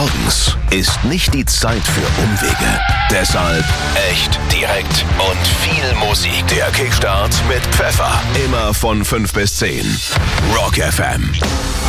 Morgens ist nicht die Zeit für Umwege. Deshalb echt direkt und viel Musik. Der Kickstart mit Pfeffer. Immer von 5 bis 10. Rock FM.